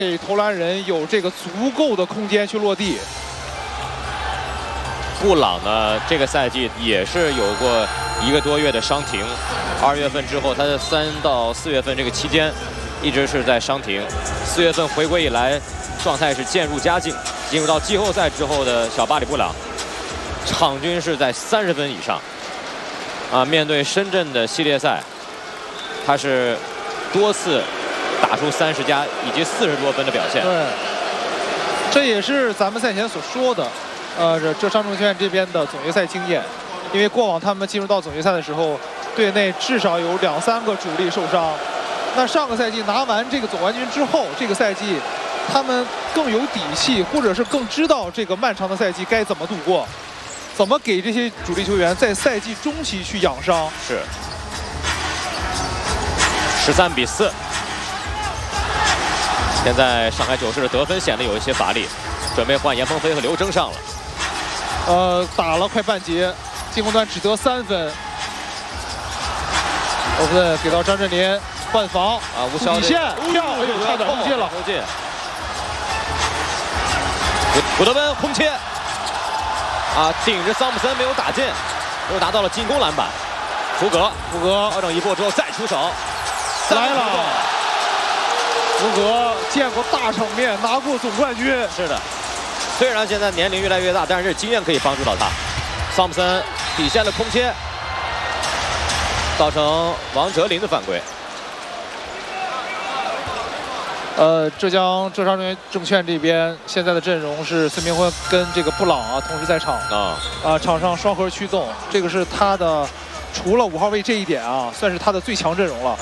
给投篮人有这个足够的空间去落地。 布朗呢，这个赛季也是有过1个多月的伤停，2月份之后，他的3到4月份这个期间一直是在伤停。4月份回归以来，状态是渐入佳境。进入到季后赛之后的小巴里布朗，场均是在30分以上。面对深圳的系列赛，他是多次打出30加以及40多分的表现。 对，这也是咱们赛前所说的，这上证券这边的总决赛经验，因为过往他们进入到总决赛的时候，队内至少有2、3个主力受伤。那上个赛季拿完这个总冠军之后，这个赛季他们更有底气，或者是更知道这个漫长的赛季该怎么度过，怎么给这些主力球员在赛季中期去养伤。 是13比4。现在上海九世的得分显得有一些乏力，准备换严鹏飞和刘铮上了。 打了快半节，进攻端只得3分。欧文给到张镇麟换防吴骁底线跳，哎呦，差点投进了。 投进。古德温空切，顶着桑普森没有打进，又拿到了进攻篮板。福格调整一步之后再出手， 来了。福格见过大场面，拿过总冠军。 是的，虽然现在年龄越来越大，但是经验可以帮助到他。桑普森底线的空切，造成王哲林的犯规。 浙江浙商证券这边现在的阵容是孙铭徽跟这个布朗同时在场场上双核驱动，这个是他的除了5号位这一点算是他的最强阵容了。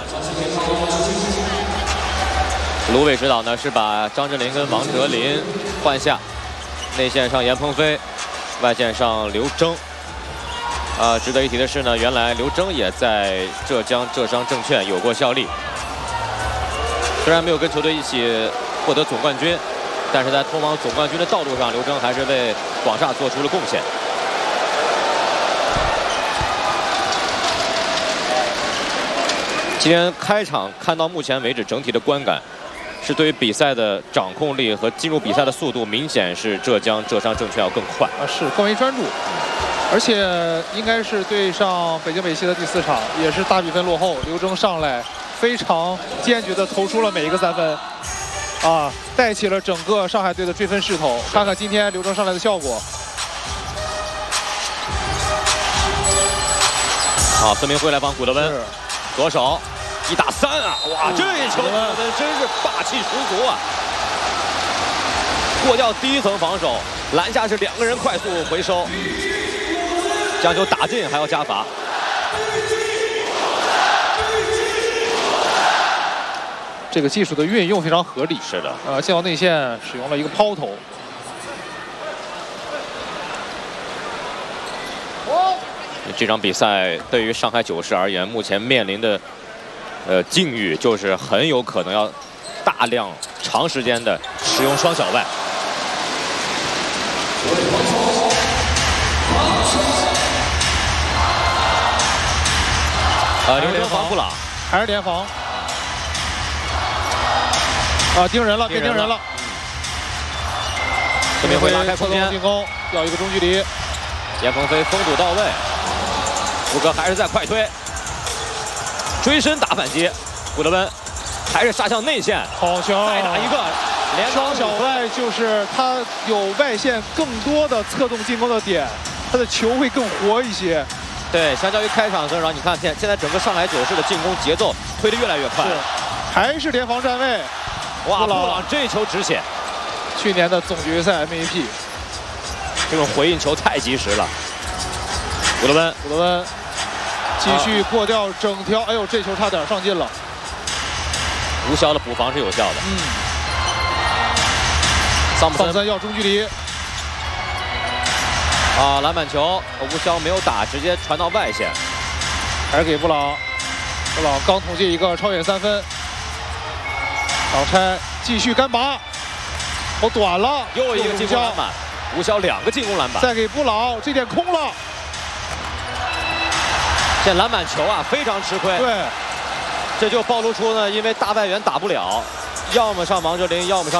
卢伟指导呢是把张镇麟跟王哲林换下，内线上严鹏飞，外线上刘铮。值得一提的是呢，原来刘铮也在浙江浙商证券有过效力。虽然没有跟球队一起获得总冠军，但是在通往总冠军的道路上，刘铮还是为广厦做出了贡献。今天开场看到目前为止整体的观感，是对于比赛的掌控力和进入比赛的速度，明显是浙江浙商证券要更快是更为专注，而且应该是对上北京北溪的第4场，也是大比分落后，刘铮上来非常坚决地投出了每一个3分，带起了整个上海队的追分势头。看看今天刘铮上来的效果。 孙铭徽来帮古德温，左手1打3哇，这一球真是霸气十足过掉第1层防守，篮下是2个人快速回收，将球打进还要加罚。 这个技术的运用非常合理。 是的， 进到内线使用了一个抛投。 这场比赛对于上海九世而言，目前面临的境遇就是很有可能要大量长时间的使用双小外。刘铮防布朗， 还是联防。盯人了，别盯人了。 孙铭徽拉开空间， 进攻要一个中距离。 严鹏飞封堵到位，福格还是在快推，追身打反击，古德温还是杀向内线， 好球！ 再打一个连双小外，就是他有外线更多的策动进攻的点，他的球会更活一些。 对，相较于开场的时候，你看现在整个上海九世的进攻节奏推得越来越快， 还是联防站位。 哇，布朗这一球止血， 去年的总决赛 MVP， 这种回应球太及时了。古德温继续过掉整条，哎呦，这球差点上进了。 吴骁的补防是有效的。桑普森要中距离。 篮板球，吴骁没有打，直接传到外线， 还是给布朗。布朗刚统计一个超远3分。挡拆，继续干拔，短了， 又一个进攻篮板，吴骁2个进攻篮板， 再给布朗，这点空了。 这篮板球非常吃亏。 对， 这就暴露出呢，因为大外援打不了， 要么上王哲林，要么上。